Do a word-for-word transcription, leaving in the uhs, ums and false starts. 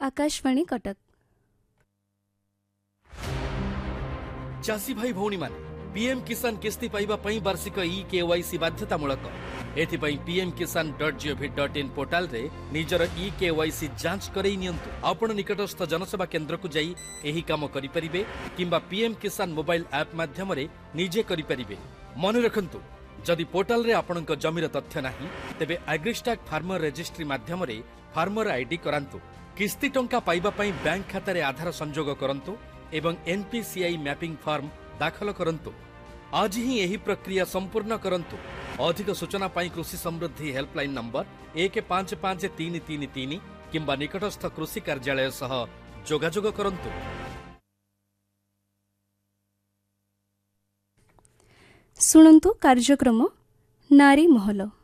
आकाशवाणी कटक। चासी भाई भौणी माने पीएम किसान किस्ती पाइबा पई वार्षिक ई केवाईसी बाध्यतामूलक। एथिपाई पीएम किसान dot gov dot in portal रे निजर ई केवाईसी जांच करई नियंतु। आपण निकटस्थ जनसेवा केंद्र को जाई एही काम करि परिबे किंबा पीएम किसान मोबाइल ऐप माध्यम रे निजे करि परिबे। मन रखंतु, जदि पोर्टाल रे आपणक जमीर तथ्य नाही तेबे एग्रीस्टैक फार्मर रजिस्ट्री माध्यम रे फार्मर आईडी करांतु। किस्ती टंका पाइबा पई बैंक खाता रे आधार संजोग करंतु एवं एनपीसीआई मैपिंग फॉर्म दाखल करंतु। आज ही यही प्रक्रिया संपूर्ण करंतु। अधिक सूचना पाई कृषि समृद्धि हेल्पलाइन नंबर एक पांच पांच तीन तीन तीन किंबा निकटस्थ कृषि कार्यालय सह जोगाजोग करंतु। सुनंतु कार्यक्रम नारी महल।